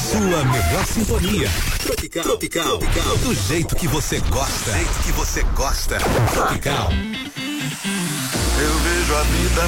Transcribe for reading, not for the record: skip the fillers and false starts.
sua melhor sintonia. Tropical. Do jeito que você gosta. Tropical. Eu vejo a vida